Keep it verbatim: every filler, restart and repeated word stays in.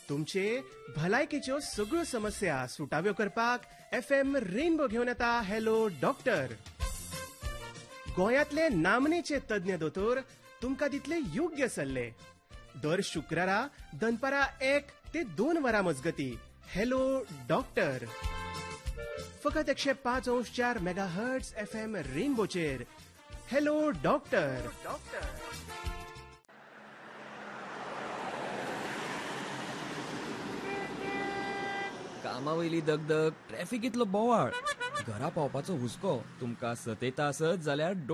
तुमचे भलायकेच्यो सगळ्यो समस्या सुटाव्यो करपाक एफ एम रेनबो घेवन येता हॅलो डॉक्टर. गोंयांतले नामनेचे तज्ञ दोतोर तुमकां दितले योग्य सल्ले. दर शुक्रारा दनपारा एक ते दोन वरां मजगती हॅलो डॉक्टर. फकत एकशे पाच अंश चार mega hertz F M रेनबोचेर hello doctor. कामा वयली दगदग, ट्रॅफिक इतलो बोवाळ, घरा पावपाचो हुस्को तुमकां सतयता आसत जाल्यार